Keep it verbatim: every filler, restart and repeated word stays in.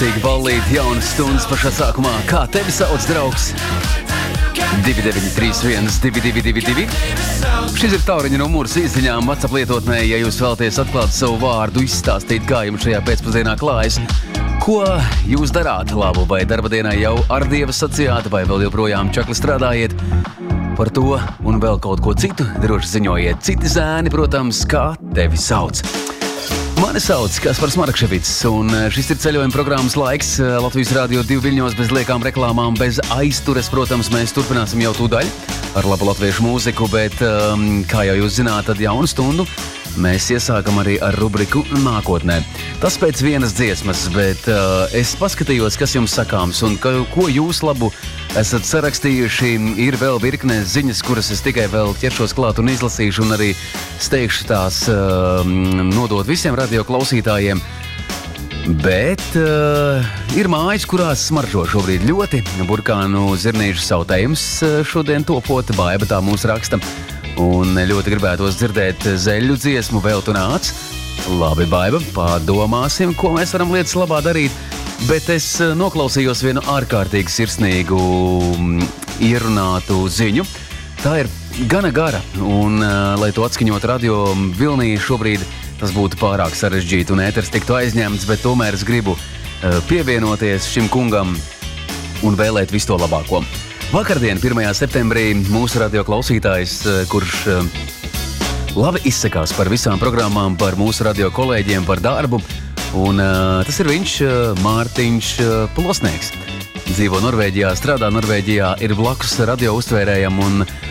kārtīgi ballīti, jaunas stundas pašā sākumā. Kā tevi sauc, draugs? divi deviņi trīs viens divi divi divi divi. Šis ir tauriņa numurs izziņām WhatsApp lietotnē, ja jūs vēlaties atklāt savu vārdu, izstāstīt, kā jums šajā pēcpusdienā klājas. Ko jūs darāt labu, vai darba dienā jau ar Dievu sacījāt, vai vēl joprojām čakli strādājiet? Par to un vēl kaut ko citu droši ziņojiet. Citi zēni, protams, kā tevi sauc. Mani sauc Kaspars Markševics, un šis ir ceļojuma programmas laiks. Latvijas Rādio divi Viļņos bez liekām reklāmām, bez aiztures. Protams, mēs turpināsim jau tūdaļ ar labu latviešu mūziku, bet, um, kā jau jūs zināt, tad jaunu stundu mēs iesākam arī ar rubriku Nākotnē. Tas pēc vienas dziesmas, bet uh, es paskatījos, kas jums sakāms un ka, ko jūs labu esat sarakstījuši. Ir vēl virkne ziņas, kuras es tikai vēl ķeršos klāt un izlasīšu un arī steigšu tās uh, nodot visiem radio klausītājiem. Bet uh, ir mājas, kurās smaržo šobrīd ļoti. Burkānu zirnīšu sautējums šodien topot, Baiba tā mūs raksta. Un ļoti gribētos dzirdēt zeļu dziesmu Vēl tu nāc. Labi, Baiba, padomāsim, ko mēs varam lietas labā darīt. Bet es noklausījos vienu ārkārtīgi sirsnīgu ierunātu ziņu. Tā ir gana gara, un, lai to atskaņot radio vilnī, šobrīd tas būtu pārāk sarežģīti un ēters tiktu aizņemts, bet tomēr es gribu pievienoties šim kungam un vēlēt visu to labāko. Vakardien, pirmajā septembrī, mūsu radio klausītājs, kurš labi izsakās par visām programmām, par mūsu radio kolēģiem, par darbu, un tas ir viņš, Mārtiņš Plosnieks. Dzīvo Norvēģijā, strādā Norvēģijā, ir blakus radio uztvērējam, un